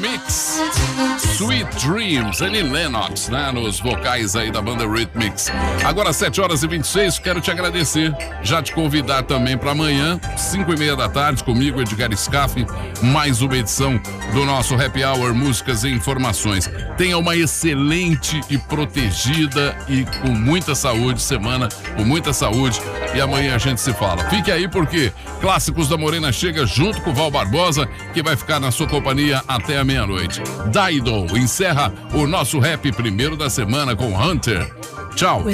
Rhythmics, Sweet Dreams, Annie Lennox, né? Nos vocais aí da banda Rhythmics. Agora 7h26, quero te agradecer. Já te convidar também para amanhã, 5h30 da tarde, comigo, Edgar Scaff, mais uma edição do nosso Happy Hour Músicas e Informações. Tenha uma excelente e protegida e com muita saúde semana, com muita saúde, e amanhã a gente se fala. Fique aí porque Clássicos da Morena chega junto com o Val Barbosa, que vai ficar na sua companhia até a meia-noite. Dido encerra o nosso rap primeiro da semana com Hunter. Tchau.